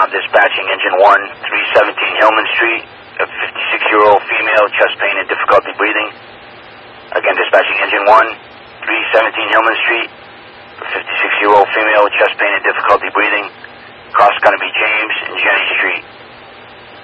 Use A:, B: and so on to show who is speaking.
A: I'm dispatching engine 1, 317 Hillman Street, a 56-year-old female, chest pain and difficulty breathing. Again, dispatching engine 1, 317 Hillman Street, a 56-year-old female, chest pain and difficulty breathing. Cross going to be James and Jenny Street.